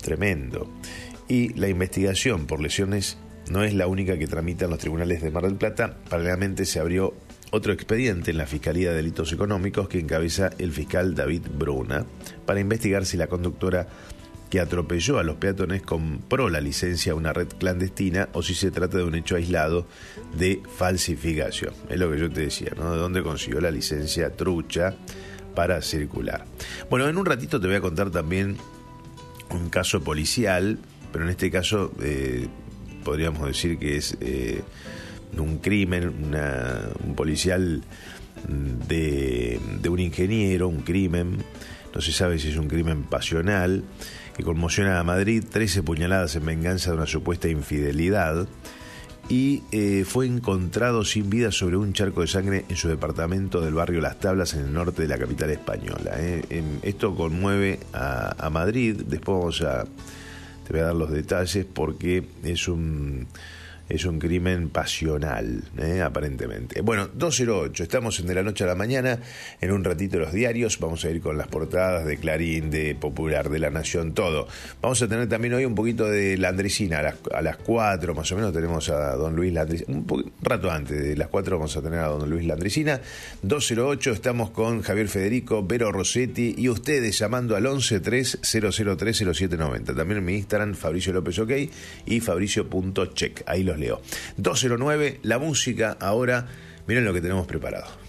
tremendo. Y la investigación por lesiones no es la única que tramitan los tribunales de Mar del Plata. Paralelamente se abrió otro expediente en la Fiscalía de Delitos Económicos que encabeza el fiscal David Bruna para investigar si la conductora que atropelló a los peatones compró la licencia a una red clandestina o si se trata de un hecho aislado de falsificación. Es lo que yo te decía, ¿no? ¿De dónde consiguió la licencia trucha para circular? Bueno, en un ratito te voy a contar también un caso policial, pero en este caso podríamos decir que es un crimen, un policial de un ingeniero, un crimen, no se sabe si es un crimen pasional, que conmociona a Madrid. 13 puñaladas en venganza de una supuesta infidelidad, y fue encontrado sin vida sobre un charco de sangre en su departamento del barrio Las Tablas, en el norte de la capital española. Esto conmueve a Madrid. Después te voy a dar los detalles, porque es un crimen pasional, aparentemente. Bueno, 208, estamos en De la Noche a la Mañana. En un ratito los diarios, vamos a ir con las portadas de Clarín, de Popular, de La Nación, todo. Vamos a tener también hoy un poquito de Landricina, a las 4 más o menos tenemos a don Luis Landricina. Un rato antes de las 4 vamos a tener a don Luis Landricina. 208, estamos con Javier Federico, Vero Rossetti y ustedes llamando al 1130030790. También en mi Instagram, Fabricio López OK y Fabricio.check. Ahí los leo. 209, la música ahora. Miren lo que tenemos preparado.